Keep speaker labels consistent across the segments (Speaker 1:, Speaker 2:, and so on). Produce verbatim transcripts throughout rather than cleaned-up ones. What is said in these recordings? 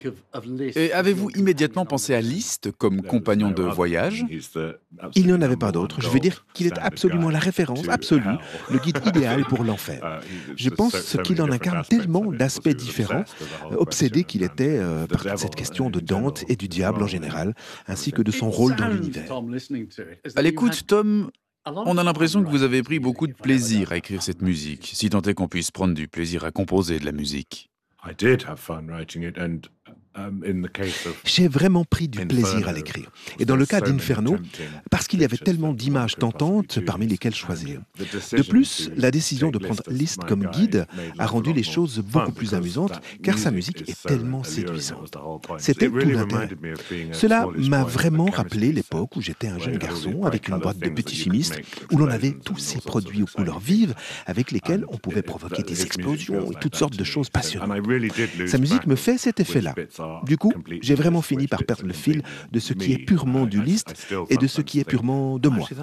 Speaker 1: Et avez-vous immédiatement pensé à Liszt comme compagnon de voyage?
Speaker 2: Il n'y en avait pas d'autre. Je veux dire qu'il est absolument la référence absolue, le guide idéal pour l'enfer. Je pense qu'il en incarne tellement d'aspects différents, euh, obsédé qu'il était euh, par toute cette question de Dante et du diable en général, ainsi que de son rôle dans l'univers.
Speaker 1: À l'écoute, Tom, on a l'impression que vous avez pris beaucoup de plaisir à écrire cette musique, si tant est qu'on puisse prendre du plaisir à composer de la musique.
Speaker 2: J'ai vraiment pris du plaisir à l'écrire. Et dans le cas d'Inferno, parce qu'il y avait tellement d'images tentantes parmi lesquelles choisir. De plus, la décision de prendre Liszt comme guide a rendu les choses beaucoup plus amusantes, car sa musique est tellement séduisante. C'était tout l'intérêt. Cela m'a vraiment rappelé l'époque où j'étais un jeune garçon avec une boîte de petits chimistes, où l'on avait tous ces produits aux couleurs vives, avec lesquels on pouvait provoquer des explosions et toutes sortes de choses passionnantes. Sa musique me fait cet effet-là. Du coup, j'ai vraiment fini par perdre le fil de ce qui est purement du Liszt et de ce qui est purement de moi.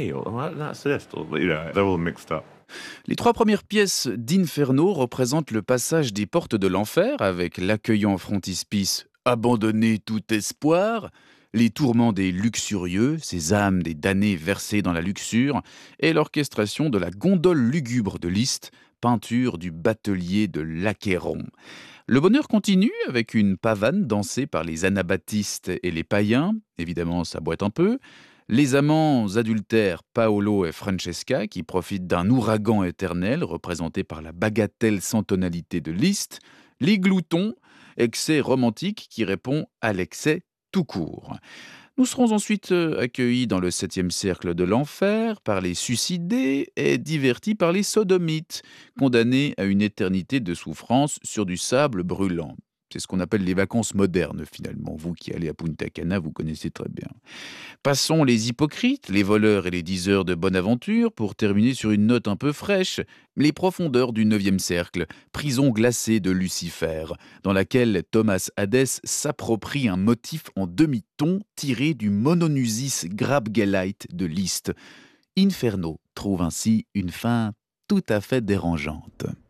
Speaker 1: Les trois premières pièces d'Inferno représentent le passage des portes de l'enfer, avec l'accueillant frontispice « Abandonner tout espoir », les tourments des luxurieux, ces âmes des damnés versées dans la luxure, et l'orchestration de la gondole lugubre de Liszt, peinture du batelier de l'Achéron. Le bonheur continue avec une pavane dansée par les anabaptistes et les païens, évidemment ça boite un peu, les amants adultères Paolo et Francesca qui profitent d'un ouragan éternel représenté par la bagatelle sans tonalité de Liszt, les gloutons, excès romantique qui répond à l'excès tout court. Nous serons ensuite accueillis dans le septième cercle de l'enfer par les suicidés et divertis par les sodomites, condamnés à une éternité de souffrance sur du sable brûlant. C'est ce qu'on appelle les vacances modernes, finalement. Vous qui allez à Punta Cana, vous connaissez très bien. Passons les hypocrites, les voleurs et les diseurs de bonne aventure pour terminer sur une note un peu fraîche. Les profondeurs du neuvième cercle, prison glacée de Lucifer, dans laquelle Thomas Hadès s'approprie un motif en demi-ton tiré du Mononusis Grabgeleit de Liszt. Inferno trouve ainsi une fin tout à fait dérangeante.